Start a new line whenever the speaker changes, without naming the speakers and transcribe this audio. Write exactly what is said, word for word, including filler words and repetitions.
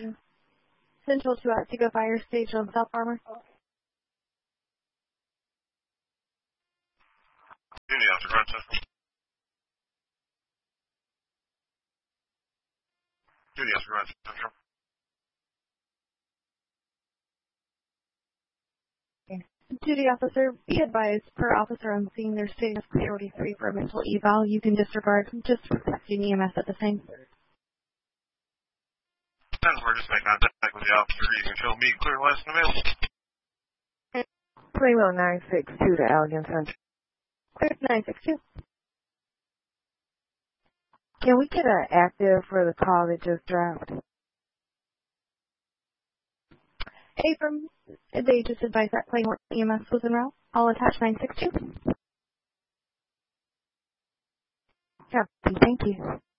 speaking. Central to Otsego Fire Station, South Farmer.
Duty after Grand Central. Duty after Grand Central.
Duty officer, be advised, per officer on scene, their state is priority three for a mental eval. You can disregard, just requesting E M S at the same.
Then we're just making contact with the officer. You can show me clear license available.
Primo nine six two to Allegan Central.
Clear nine six two.
Can we get an active for the call that just dropped?
Hey, from they just advised that Claymore E M S was en route. I'll attach nine six two.
Yeah, thank you.